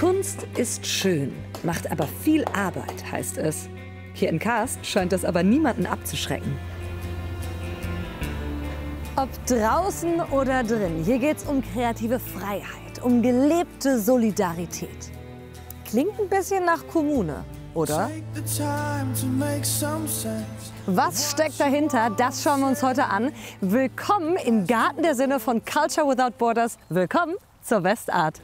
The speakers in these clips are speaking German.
Kunst ist schön, macht aber viel Arbeit, heißt es. Hier in Kast scheint das aber niemanden abzuschrecken. Ob draußen oder drin, hier geht es um kreative Freiheit, um gelebte Solidarität. Klingt ein bisschen nach Kommune, oder? Was steckt dahinter? Das schauen wir uns heute an. Willkommen im Garten der Sinne von Culture Without Borders. Willkommen zur Westart.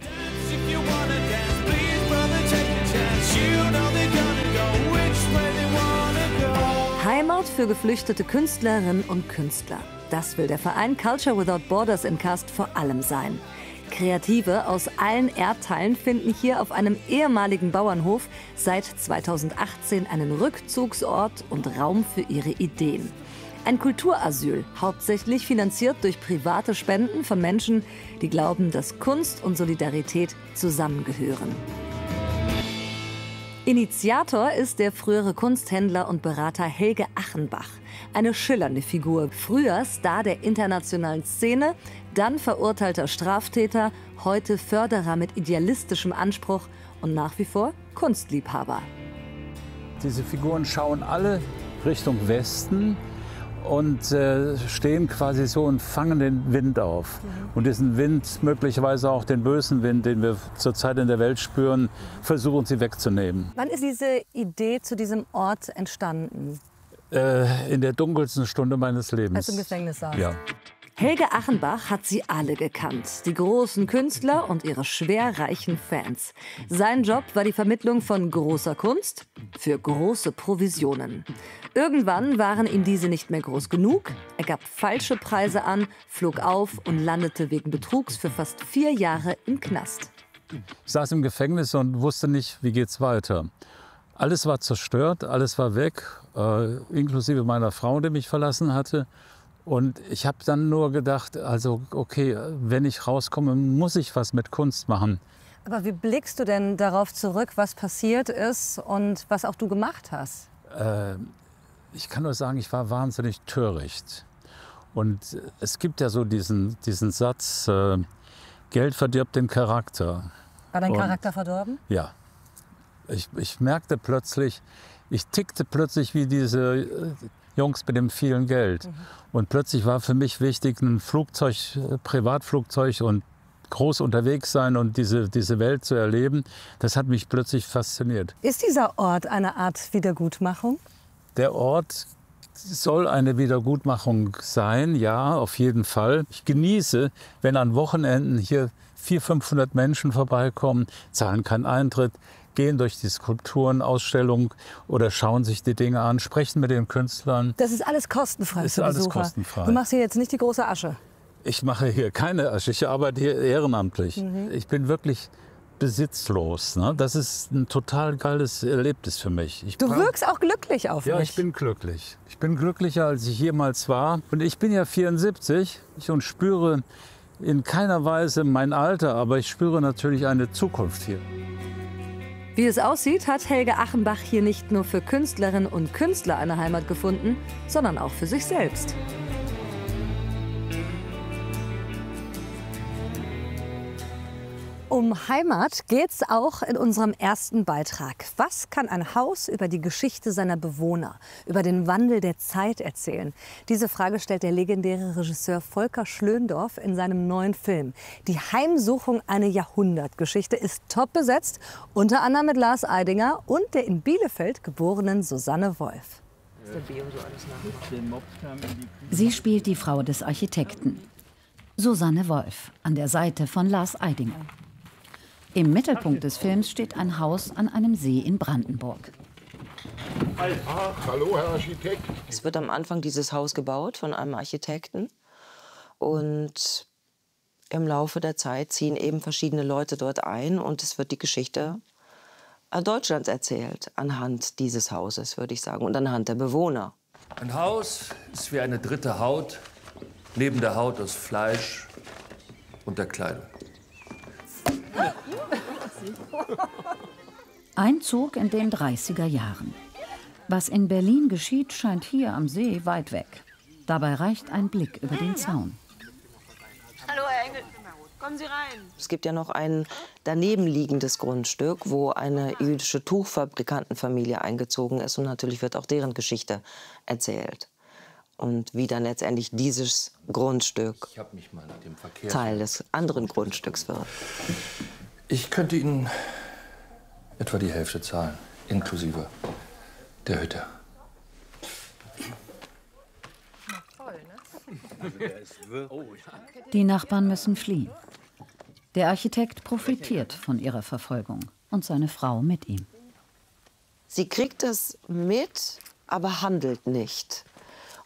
Heimat für geflüchtete Künstlerinnen und Künstler. Das will der Verein Culture Without Borders in Kast vor allem sein. Kreative aus allen Erdteilen finden hier auf einem ehemaligen Bauernhof seit 2018 einen Rückzugsort und Raum für ihre Ideen. Ein Kulturasyl, hauptsächlich finanziert durch private Spenden von Menschen, die glauben, dass Kunst und Solidarität zusammengehören. Initiator ist der frühere Kunsthändler und Berater Helge Achenbach. Eine schillernde Figur, früher Star der internationalen Szene, dann verurteilter Straftäter, heute Förderer mit idealistischem Anspruch und nach wie vor Kunstliebhaber. Diese Figuren schauen alle Richtung Westen und stehen quasi so und fangen den Wind auf. Und diesen Wind, möglicherweise auch den bösen Wind, den wir zurzeit in der Welt spüren, versuchen sie wegzunehmen. Wann ist diese Idee zu diesem Ort entstanden? In der dunkelsten Stunde meines Lebens. Als du im Gefängnis saß? Ja. Helge Achenbach hat sie alle gekannt, die großen Künstler und ihre schwerreichen Fans. Sein Job war die Vermittlung von großer Kunst für große Provisionen. Irgendwann waren ihm diese nicht mehr groß genug. Er gab falsche Preise an, flog auf und landete wegen Betrugs für fast 4 Jahre im Knast. Ich saß im Gefängnis und wusste nicht, wie geht's weiter. Alles war zerstört, alles war weg, inklusive meiner Frau, die mich verlassen hatte. Und ich habe dann nur gedacht, also okay, wenn ich rauskomme, muss ich was mit Kunst machen. Aber wie blickst du denn darauf zurück, was passiert ist und was auch du gemacht hast? Ich kann nur sagen, ich war wahnsinnig töricht. Und es gibt ja so diesen Satz, Geld verdirbt den Charakter. War dein Charakter verdorben? Ja. Ich merkte plötzlich, ich tickte plötzlich wie diese Jungs mit dem vielen Geld. Und plötzlich war für mich wichtig, ein Flugzeug, Privatflugzeug und groß unterwegs sein und diese Welt zu erleben. Das hat mich plötzlich fasziniert. Ist dieser Ort eine Art Wiedergutmachung? Der Ort soll eine Wiedergutmachung sein, ja, auf jeden Fall. Ich genieße, wenn an Wochenenden hier 400, 500 Menschen vorbeikommen, zahlen keinen Eintritt, gehen durch die Skulpturen, Ausstellungen oder schauen sich die Dinge an, sprechen mit den Künstlern. Das ist alles kostenfrei ist für alles Besucher. Kostenfrei. Du machst hier jetzt nicht die große Asche. Ich mache hier keine Asche, ich arbeite hier ehrenamtlich. Ich bin wirklich besitzlos. Ne? Das ist ein total geiles Erlebnis für mich. Du wirkst auch glücklich auf mich. Ja, ich bin glücklich. Ich bin glücklicher, als ich jemals war. Und ich bin ja 74 und spüre in keiner Weise mein Alter, aber ich spüre natürlich eine Zukunft hier. Wie es aussieht, hat Helge Achenbach hier nicht nur für Künstlerinnen und Künstler eine Heimat gefunden, sondern auch für sich selbst. Um Heimat geht's auch in unserem ersten Beitrag. Was kann ein Haus über die Geschichte seiner Bewohner, über den Wandel der Zeit erzählen? Diese Frage stellt der legendäre Regisseur Volker Schlöndorff in seinem neuen Film. Die Heimsuchung, eine Jahrhundertgeschichte, ist top besetzt, unter anderem mit Lars Eidinger und der in Bielefeld geborenen Susanne Wolf. Sie spielt die Frau des Architekten, Susanne Wolf, an der Seite von Lars Eidinger. Im Mittelpunkt des Films steht ein Haus an einem See in Brandenburg. Ach, hallo, Herr Architekt. Es wird am Anfang dieses Haus gebaut von einem Architekten. Und im Laufe der Zeit ziehen eben verschiedene Leute dort ein. Und es wird die Geschichte Deutschlands erzählt, anhand dieses Hauses, würde ich sagen, und anhand der Bewohner. Ein Haus ist wie eine dritte Haut, neben der Haut aus Fleisch und der Kleidung. Einzug in den 30er Jahren. Was in Berlin geschieht, scheint hier am See weit weg. Dabei reicht ein Blick über den Zaun. Hallo, Herr Engel. Kommen Sie rein. Es gibt ja noch ein daneben liegendes Grundstück, wo eine jüdische Tuchfabrikantenfamilie eingezogen ist. Und natürlich wird auch deren Geschichte erzählt. Und wie dann letztendlich dieses Grundstück Teil des anderen Grundstücks wird. Ich könnte Ihnen etwa die Hälfte zahlen, inklusive der Hütte. Die Nachbarn müssen fliehen. Der Architekt profitiert von ihrer Verfolgung und seine Frau mit ihm. Sie kriegt es mit, aber handelt nicht.